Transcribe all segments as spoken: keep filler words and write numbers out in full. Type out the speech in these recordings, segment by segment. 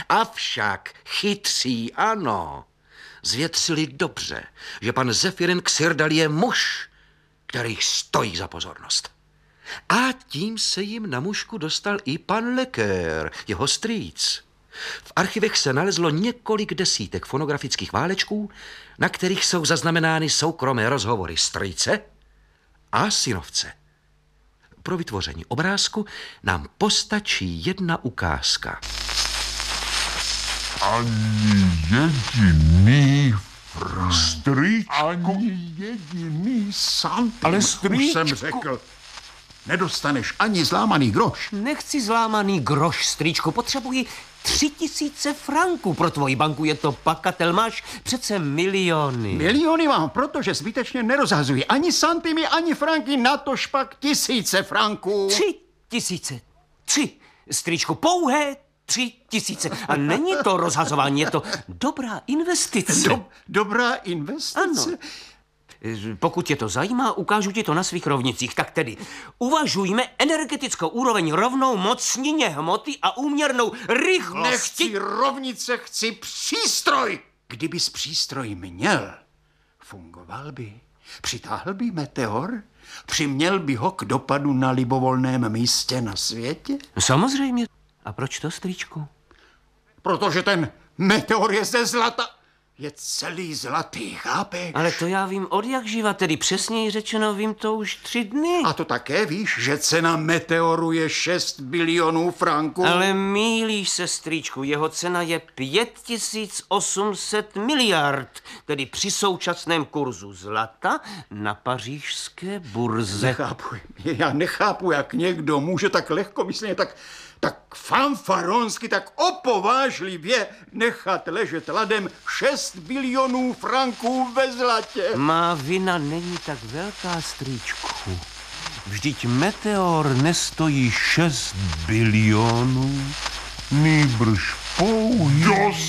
Avšak chytří, ano, zvětřili dobře, že pan Zefirin Xirdal je muž, který stojí za pozornost. A tím se jim na mužku dostal i pan Lecoeur, jeho strýc. V archivech se nalezlo několik desítek fonografických válečků, na kterých jsou zaznamenány soukromé rozhovory strýce a synovce. Pro vytvoření obrázku nám postačí jedna ukázka. Ani jediný strýčku. Ani jediný santim. Ale Už strýčku. jsem řekl, nedostaneš ani zlámaný groš. Nechci zlámaný groš, strýčku, potřebuji tři tisíce franků. Pro tvoji banku je to pakatel, máš přece miliony. Miliony mám, protože zbytečně nerozhazuji ani santimy, ani franky, natož pak tisíce franků. Tři tisíce. Tři. Strýčku, pouhé tři tisíce. A není to rozhazování, je to dobrá investice. Do, dobrá investice? Ano. Pokud tě to zajímá, ukážu ti to na svých rovnicích. Tak tedy uvažujme energetickou úroveň rovnou mocnině hmoty a úměrnou rychlosti. Nechci rovnice, chci přístroj. Kdybys přístroj měl, fungoval by. Přitáhl by meteor, přiměl by ho k dopadu na libovolném místě na světě. Samozřejmě. A proč to, strýčku? Protože ten meteor je ze zlata. Je celý zlatý, chápeš? Ale to já vím od jak živa, tedy přesněji řečeno vím to už tři dny. A to také víš, že cena meteoru je šest bilionů franků? Ale mýlíš se, strýčku, jeho cena je pět tisíc osm set miliard, tedy při současném kurzu zlata na pařížské burze. Nechápu, já nechápu, jak někdo může tak lehkomyslně, tak, tak fanfaronsky, tak opovážlivě nechat ležet ladem šest bilionů franků ve zlatě. Má vina není tak velká, strýčku. Vždyť meteor nestojí šest bilionů, nýbrž pouhý.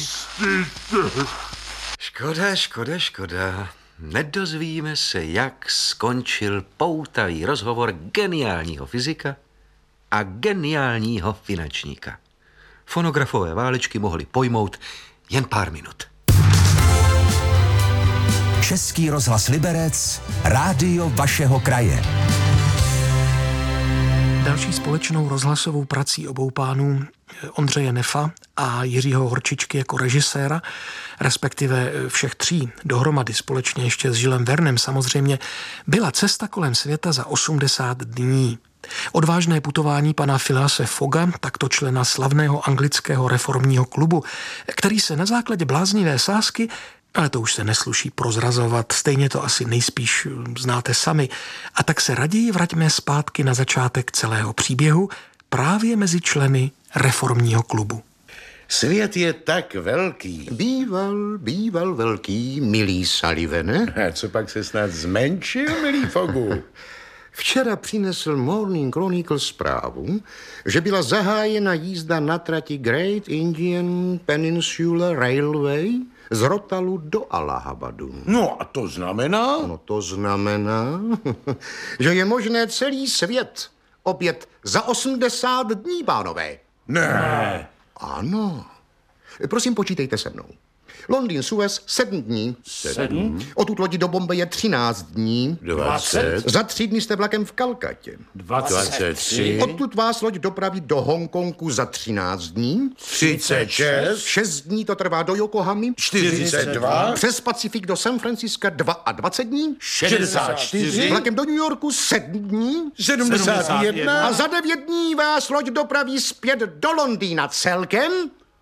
Dostíte. Škoda, škoda, škoda. Nedozvíme se, jak skončil poutavý rozhovor geniálního fyzika a geniálního finančníka. Fonografové válečky mohly pojmout jen pár minut. Český rozhlas Liberec, rádio vašeho kraje. Další společnou rozhlasovou prací obou pánů, Ondřeje Neffa a Jiřího Horčičky jako režiséra, respektive všech tří dohromady společně ještě s Žilem Vernem samozřejmě, byla Cesta kolem světa za osmdesát dní. Odvážné putování pana Philease Fogga, takto člena slavného anglického reformního klubu, který se na základě bláznivé sázky, ale to už se nesluší prozrazovat, stejně to asi nejspíš znáte sami, a tak se raději vraťme zpátky na začátek celého příběhu právě mezi členy reformního klubu. Svět je tak velký. Býval, býval velký, milý Sullivane. A co pak se snad zmenšil, milý Foggu? Včera přinesl Morning Chronicle zprávu, že byla zahájena jízda na trati Great Indian Peninsula Railway z Rotalu do Allahabadu. No a to znamená? No to znamená, že je možné celý svět opět za osmdesát dní, pánové. Ne. Ano. Prosím, počítejte se mnou. Londýn, Suez, sedm dní. Sedm? Odtud lodi do Bombeje třináct dní. Dvacet. Za tři dny jste vlakem v Kalkatě. Dvacet tři. Odtud vás loď dopraví do Hongkongu za třináct dní. Třicet šest. Šest dní to trvá do Yokohamy. Čtyřicet dva. Přes Pacifik do San Francisca dvacet dva dní. Šedesát čtyři. Vlakem do New Yorku sedm dní. Sedmdesát jedna. A za devět dní vás loď dopraví zpět do Londýna celkem.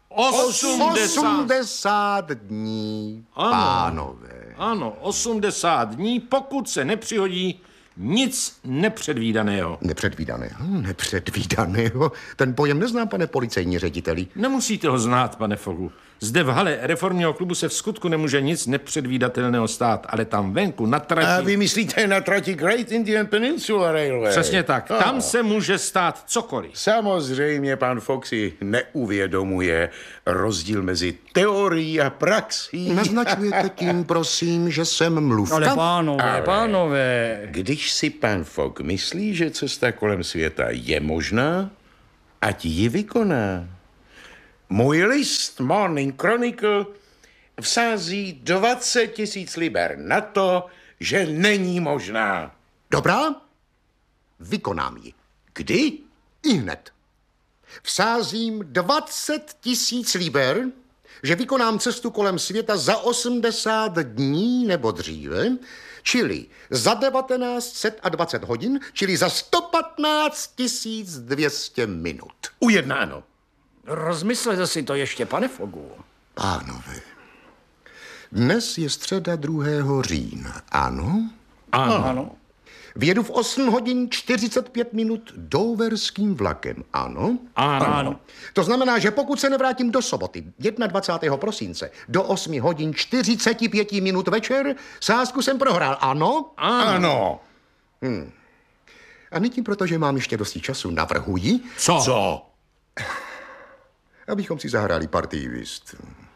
osmdesát dní, Ano. pánové. Ano, osmdesát dní, pokud se nepřihodí nic nepředvídaného. Nepředvídaného, nepředvídaného. Ten pojem neznám, pane policejní řediteli. Nemusíte ho znát, pane Foggu. Zde v hale reformního klubu se v skutku nemůže nic nepředvídatelného stát, ale tam venku na trati... A vy myslíte na trati Great Indian Peninsula Railway? Přesně tak. No. Tam se může stát cokoliv. Samozřejmě pan Fogg si neuvědomuje rozdíl mezi teorií a praxí. Naznačujete tím, prosím, že jsem mluvka? Ale pánové, Ale pánové. Když si pan Fogg myslí, že cesta kolem světa je možná, ať ji vykoná. Můj list Morning Chronicle vsází dvacet tisíc liber na to, že není možná. Dobrá, vykonám ji. Kdy? I hned. Vsázím dvacet tisíc liber, že vykonám cestu kolem světa za osmdesát dní nebo dříve, čili za devatenáct set dvacet hodin, čili za sto patnáct tisíc dvě stě minut. Ujednáno. Rozmyslete si to ještě, pane Fogu. Pánové, dnes je středa druhého října, ano? Ano. ano. Vjedu v osm hodin čtyřicet pět minut douverským vlakem, ano? Ano. ano. To znamená, že pokud se nevrátím do soboty dvacátého prvního prosince do osm hodin čtyřicet pět minut večer, sázku jsem prohrál, ano? Ano. Hmm. A nyní, protože mám ještě dosti času, navrhuji, Co? Co? abychom si zahráli partii whist.